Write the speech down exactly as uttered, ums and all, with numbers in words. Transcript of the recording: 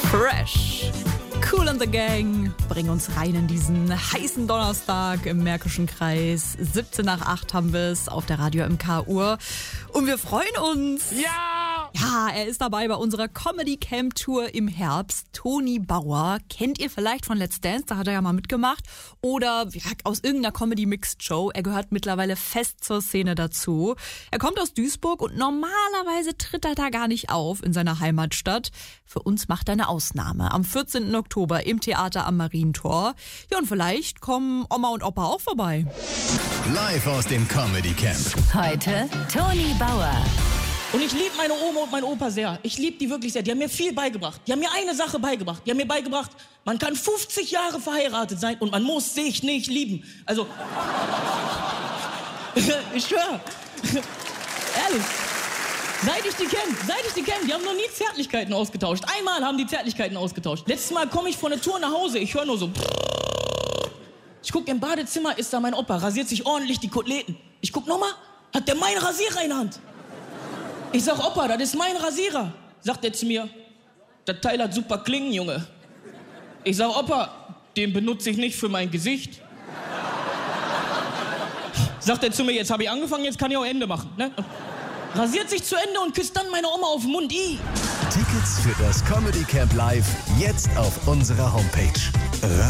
Fresh. Kool and the Gang bringen uns rein in diesen heißen Donnerstag im Märkischen Kreis. siebzehn nach acht haben wir es auf der Radio M K Uhr. Und wir freuen uns. Ja! Ja, er ist dabei bei unserer Comedy Camp Tour im Herbst. Toni Bauer. Kennt ihr vielleicht von Let's Dance? Da hat er ja mal mitgemacht. Oder ja, aus irgendeiner Comedy Mixed Show. Er gehört mittlerweile fest zur Szene dazu. Er kommt aus Duisburg und normalerweise tritt er da gar nicht auf in seiner Heimatstadt. Für uns macht er eine Ausnahme. Am vierzehnten Oktober im Theater am Marientor. Ja, und vielleicht kommen Oma und Opa auch vorbei. Live aus dem Comedy Camp. Heute Toni Bauer. Und ich liebe meine Oma und meinen Opa sehr. Ich liebe die wirklich sehr. Die haben mir viel beigebracht. Die haben mir eine Sache beigebracht. Die haben mir beigebracht, man kann fünfzig Jahre verheiratet sein und man muss sich nicht lieben. Also, ich schwöre. Ehrlich. Seit ich die kenne, seit ich die kenne, die haben noch nie Zärtlichkeiten ausgetauscht. Einmal haben die Zärtlichkeiten ausgetauscht. Letztes Mal komme ich von der Tour nach Hause, ich höre nur so. Ich gucke im Badezimmer, ist da mein Opa, rasiert sich ordentlich die Koteletten. Ich guck nochmal, hat der meinen Rasierer in der Hand. Ich sag, Opa, das ist mein Rasierer. Sagt er zu mir, das Teil hat super Klingen, Junge. Ich sag, Opa, den benutze ich nicht für mein Gesicht. Sagt er zu mir, jetzt habe ich angefangen, jetzt kann ich auch Ende machen. Ne? Rasiert sich zu Ende und küsst dann meine Oma auf den Mund. I. Tickets für das Comedy Camp Live jetzt auf unserer Homepage.